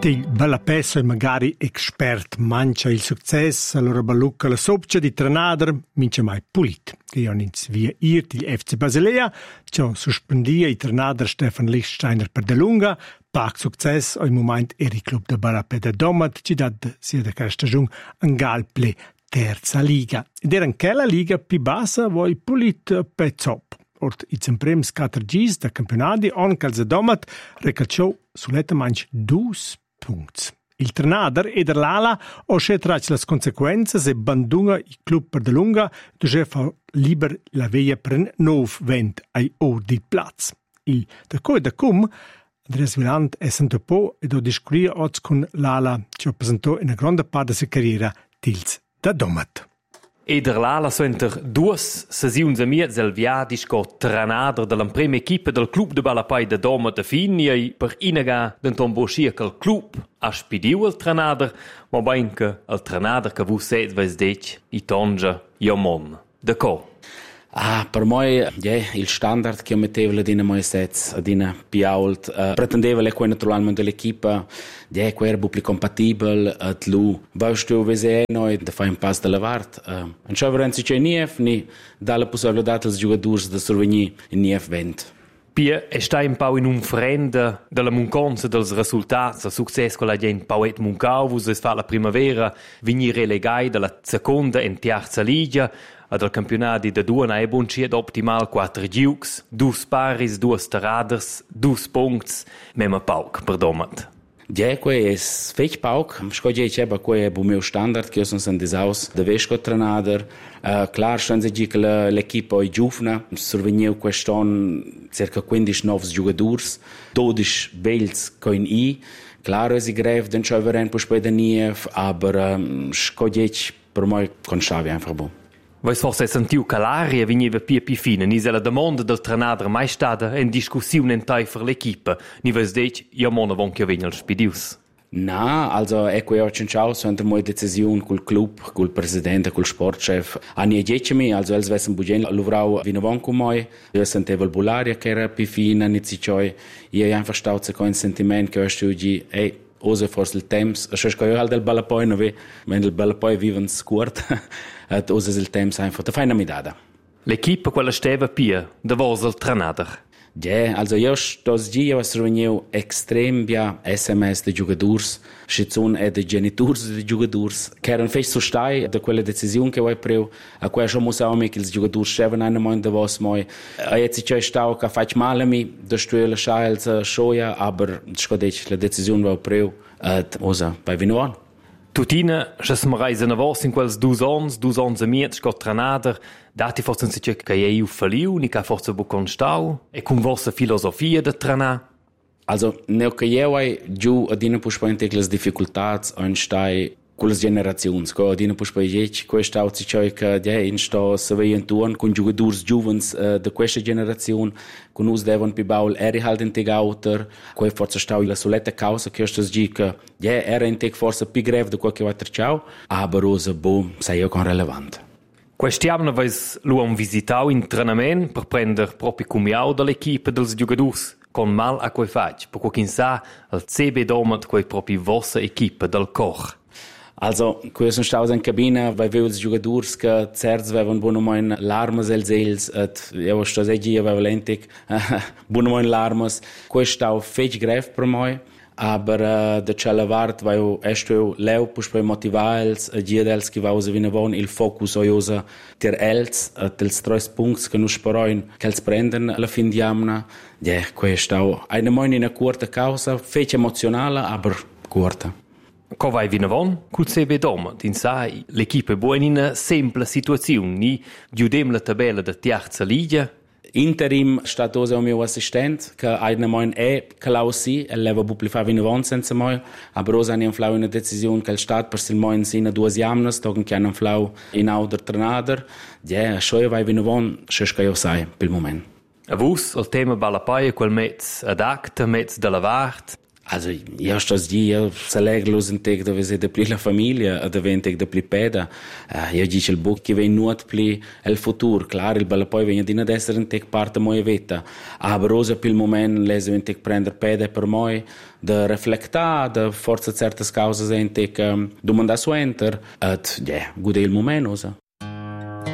Il Balapesso e magari expert mancia il successo, allora ballucca la sopcia di Trenader, mince mai pulit. Che io ins via irt il FC Basilea, ciò sospendia i Trenader Stefan Lichtsteiner per de lunga, pac successo al moment eri club de Balapé de Domat, ci dat sia da questa stagione un galple terza liga. Ed era anche la liga più bassa, voi pulit pezzop. Ort i prems 4 gis da campionati, on calza Domat, recalciò sull'etta manch 2 punts. Il Trenader e l'ala o scetrac las consequenze e bandunga il club per de lunga, dove fa liber la veia per 9 vent ai o di Platz. Il da co e da cum Andreas Wieland è sento po e do discuria oggi con l'ala che presentò in una grande parte della sua carriera tils da Domat. E der l'ala suenter 2 sesiuns amiets el viadis co Trenader della prima equipa del club de Balapai de Domat de Fini e per inaga denton boschia che il club ha spidiu il Trenader, ma ben che il Trenader che vu set ves dec i tonja Jomon. De co? Per me, il standard che io mettevo adina mai sets, adina più alto, pretendevo le quelle naturalmente dell'equipa, che era più compatibile, lu, baustu vese noi da fare un passo della vart. Non c'è veramente c'è nief, ni dalla possibilità ai giocatori di sorvenire in nief vent. Pia è sta un po' in un frenda della mancanza dels risultati, il successo con la gente pauet muncau, vus es fa la primavera, venire relegai dalla seconda e terza liga, ad al campionati de Duona e bunciet optimal 4 giucs, 2 paris, 2 Teraders, 2 punts, mema pauc per Domat. Que è fech pauc, scoglio che è il mio standard, che io sono andisaus de vesco Trenader. Clar, scenze che l'equipa è giovane, survegniu quest'anno circa 15 nuovi giocatori, 12 bells con i. Clar, è greve, den c'è veren poi spede nief, aber scoglio per me con Xavi einfach buon. Vois forse sentiu che l'aria veniva più fine, ni se la domanda del Trenader mai stata in discussione in tai per l'equipa, ni ves dec, io mona von che venga il spidius. No, also ecco io cinciao suonta moja decisione col club, col presidente, col sportchef. Ani diecimi, also els vessen bugen luvrau vinavon con moi, io sentevo il bularia che era più fine, nizi cioi, io einfach stauze con sentiment che ho stugi, ose forse il temps, a scho io al del Balapoi no ve, men il Balapoi viven scurt, at ose il temps einfach, da fai una midada. L'equipa quella steva pia, da vos il Trenader. Also io stos gi io sroveniu extrem bia SMS de giocadors, schizun e de genitors de giocadors, che erano fech so stai da quella decisione che voi preu, a quella schon muss auch mit ils giocadors scheven eine mal de vos moi. Jetzt ich stau ka fach mal mi, da stuele schails schoja, aber scodech la decisione va preu at osa bei Vinoan. Tutina, se mi reisen a vos in quels 2 ans e miet, scot Trenader, dati forse si che io faliu, ni ca forse bu constau, e con vostra filosofia de Trenar? Also, neo che io hai giù adina puspente le difficoltà on stai con le generazioni, co adina puspente questa auzi che in sto se veien tuon con giocatori giovens de questa generazione, con us devon pi baul eri halt in teg auter, quei forse stau la soletta causa che stos gi che era in teg forse pi greve de quel che va ciao, aber rosa bo sai io con relevante. Questiamna vais lu un visitau in trenament per prender proprio cumiau dall'equipe dels giocatori, con mal a quei fac, per quin sa al CB Domat quei proprio vossa equipe del Koch. Also, qui sono stato in cabina, vai vedo i giocatori che certi avevano buono mai l'armas els els, et io sto seggi avevo lentic buono mai l'armas. Questo stavo fech greve per me, aber da cella vart vai esto leu pus per motivare els giedels che vau vine von il focus oiosa ter els dels 3 punts che nu sparoin che els prenden alla fin di amna. Questo eine mai in una corta causa, fech emozionale, aber corta. Co vai vinavon col CB Domat, in sai l'equipe è buona in una semplice situazione, ni giudem la tabella da terza liga. Interim stato il mio assistente che eine mein klausi e leva bupli fa vinavon senza mai, aber rosa ni flau una decisione che il stat per sil mein sina 2 jamnas, togen che hanno flau in outer Trenader. Scho vai vinavon, scho io sai per il momento. A vus il tema Balapai quel mezz ad acta, mezz della vart. Also, io sto io se leggo in te dove sei da pli la famiglia, dove in te da pli peda. Io dice il buc che vei nuot pli il futuro, claro, il bella poi viene di ad essere in te parte moia vita. Abrosa pil moment lese in te prender peda per moi, da reflecta, da forza certe cause in te domanda su enter, et gude il moment osa.